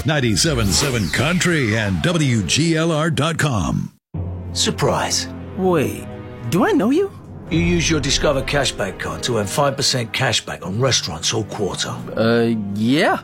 97.7 Country and WGLR.com. Surprise. Wait, do I know you? You use your Discover cashback card to earn 5% cashback on restaurants all quarter. Yeah.